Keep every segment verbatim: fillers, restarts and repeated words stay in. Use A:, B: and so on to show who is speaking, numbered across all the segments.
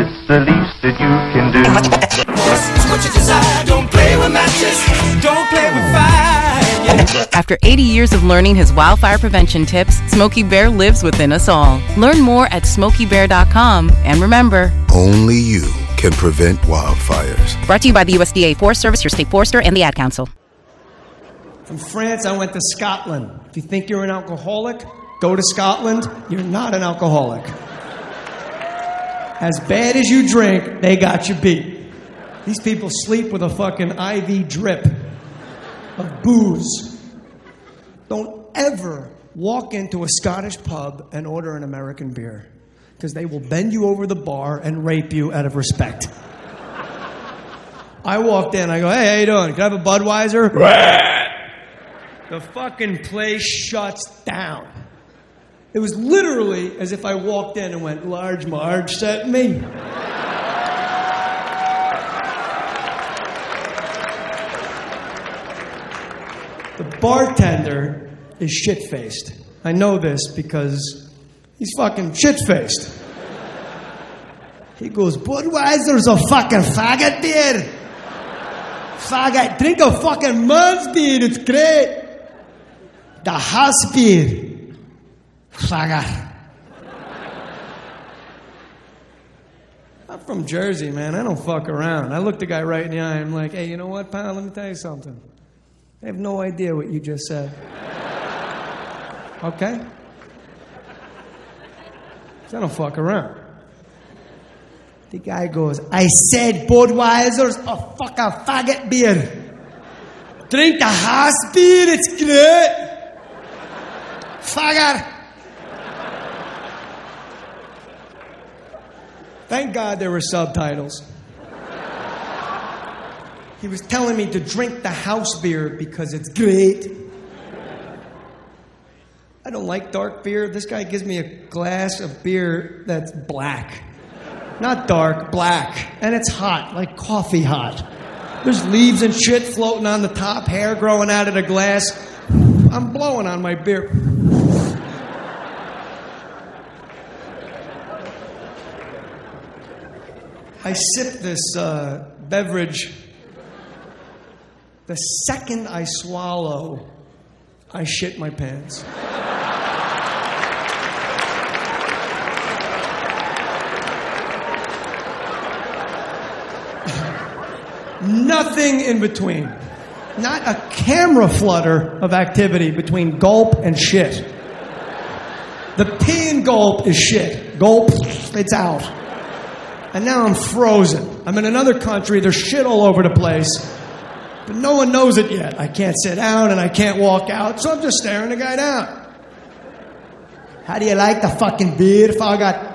A: it's the least that you can do.
B: What you desire, don't play with matches, don't play with fire. Yeah.
C: After eighty years of learning his wildfire prevention tips, Smokey Bear lives within us all. Learn more at smokey bear dot com. And remember,
D: only you can prevent wildfires.
C: Brought to you by the U S D A Forest Service, your state forester, and the Ad Council.
E: From France, I went to Scotland. If you think you're an alcoholic, go to Scotland. You're not an alcoholic. As bad as you drink, they got you beat. These people sleep with a fucking I V drip of booze. Don't ever walk into a Scottish pub and order an American beer, because they will bend you over the bar and rape you out of respect. I walked in, I go, hey, how you doing? Can I have a Budweiser? The fucking place shuts down. It was literally as if I walked in and went, Large Marge sent me. The bartender is shit-faced. I know this because he's fucking shit-faced. He goes, Budweiser's a fucking faggot beer. Faggot, drink a fucking man's beer, it's great. The house beer. Faggot. I'm from Jersey, man. I don't fuck around. I looked the guy right in the eye. I'm like, hey, you know what, pal? Let me tell you something. I have no idea what you just said. Okay? So I don't fuck around. The guy goes, I said Budweiser's a fucking faggot beer. Drink the house beer, it's great. Faggot. Thank God there were subtitles. He was telling me to drink the house beer because it's great. I don't like dark beer. This guy gives me a glass of beer that's black. Not dark, black. And it's hot, like coffee hot. There's leaves and shit floating on the top, hair growing out of the glass. I'm blowing on my beer. I sip this uh, beverage. The second I swallow, I shit my pants. Nothing in between. Not a camera flutter of activity between gulp and shit. The pee and gulp is shit. Gulp, it's out. And now I'm frozen. I'm in another country, there's shit all over the place. But no one knows it yet. I can't sit down and I can't walk out, so I'm just staring the guy down. How do you like the fucking beer, faggot?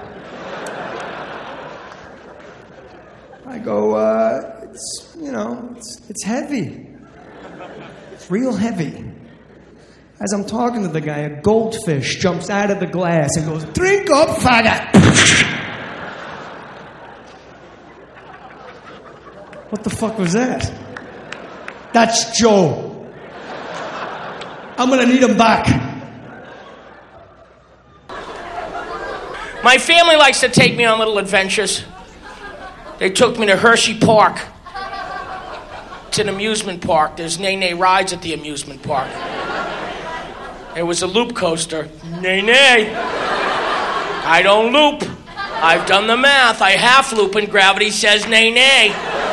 E: I go, uh, it's, you know, it's, it's heavy. It's real heavy. As I'm talking to the guy, a goldfish jumps out of the glass and goes, drink up, faggot! What the fuck was that? That's Joe. I'm gonna need him back.
F: My family likes to take me on little adventures. They took me to Hershey Park. It's an amusement park. There's nay-nay rides at the amusement park. There was a loop coaster. Nay-nay. I don't loop. I've done the math. I half loop and gravity says nay-nay.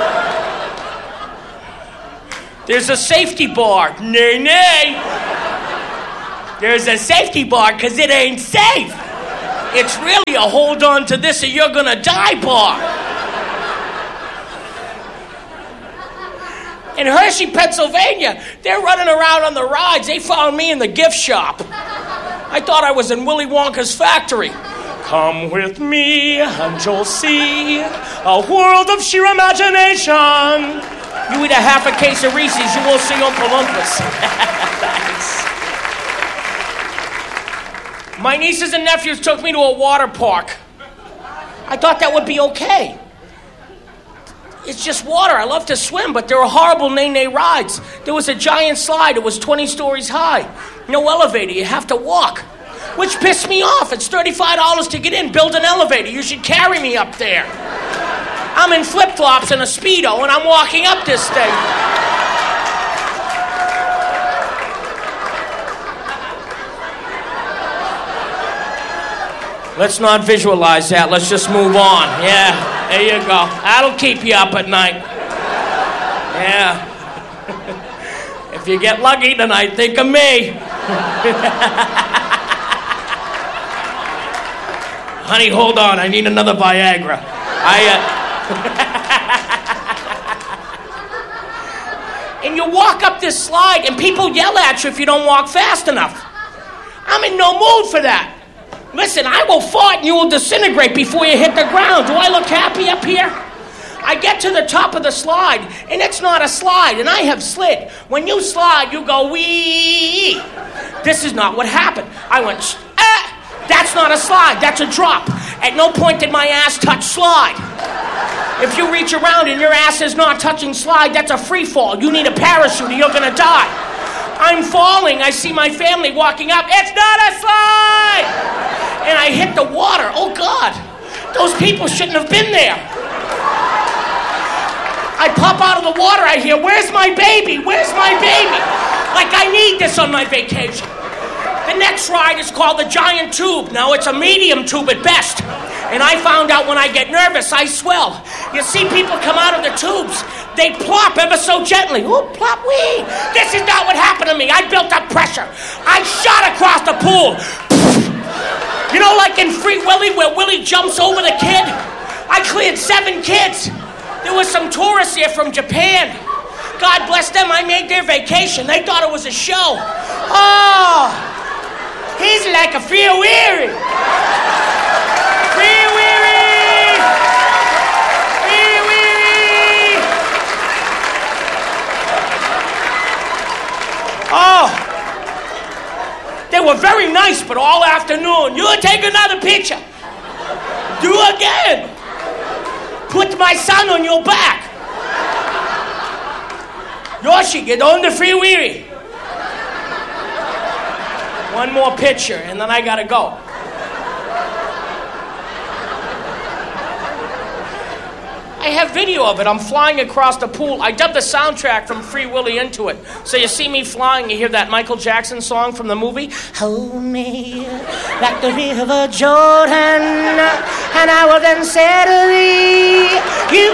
F: There's a safety bar. Nay, nay. There's a safety bar because it ain't safe. It's really a hold on to this or you're gonna die bar. In Hershey, Pennsylvania, they're running around on the rides. They found me in the gift shop. I thought I was in Willy Wonka's factory. Come with me and you'll see a world of sheer imagination. You eat a half a case of Reese's, you won't see Oompa Loompas. Thanks. My nieces and nephews took me to a water park. I thought that would be okay. It's just water. I love to swim, but there were horrible nay-nay rides. There was a giant slide. It was twenty stories high. No elevator. You have to walk. Which pissed me off. It's thirty-five dollars to get in. Build an elevator. You should carry me up there. I'm in flip-flops and a Speedo, and I'm walking up this thing. Let's not visualize that. Let's just move on. Yeah, there you go. That'll keep you up at night. Yeah. If you get lucky tonight, think of me. Honey, hold on. I need another Viagra. I, uh... And you walk up this slide, and people yell at you if you don't walk fast enough. I'm in no mood for that. Listen, I will fart and you will disintegrate before you hit the ground. Do I look happy up here? I get to the top of the slide, and it's not a slide, and I have slid. When you slide, you go wee. This is not what happened. I went, ah, that's not a slide, that's a drop. At no point did my ass touch slide. If you reach around and your ass is not touching slide, that's a free fall. You need a parachute or you're gonna die. I'm falling, I see my family walking up. It's not a slide! And I hit the water. Oh God, those people shouldn't have been there. I pop out of the water, I hear, where's my baby? Where's my baby? Like I need this on my vacation. The next ride is called the Giant Tube. Now it's a medium tube at best. And I found out when I get nervous, I swell. You see people come out of the tubes, they plop ever so gently. Ooh, plop, wee. This is not what happened to me. I built up pressure. I shot across the pool. You know, like in Free Willy, where Willie jumps over the kid? I cleared seven kids. There was some tourists here from Japan. God bless them, I made their vacation. They thought it was a show. Oh, he's like a free weary. Free weary. Free weary. Oh. They were very nice, but all afternoon, you take another picture. Do again. Put my son on your back. Yoshi, get on the free weary. One more picture, and then I gotta go. I have video of it. I'm flying across the pool. I dubbed the soundtrack from Free Willy into it. So you see me flying, you hear that Michael Jackson song from the movie? Hold me like the river Jordan, and I will then say to thee, you